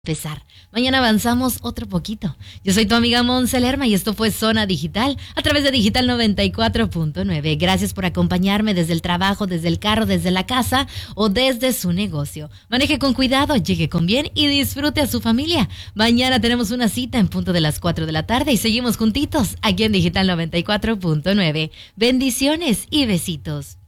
Empezar. Mañana avanzamos otro poquito. Yo soy tu amiga Monse Lerma y esto fue Zona Digital a través de Digital 94.9. Gracias por acompañarme desde el trabajo, desde el carro, desde la casa o desde su negocio. Maneje con cuidado, llegue con bien y disfrute a su familia. Mañana tenemos una cita en punto de las 4 de la tarde y seguimos juntitos aquí en Digital 94.9. Bendiciones y besitos.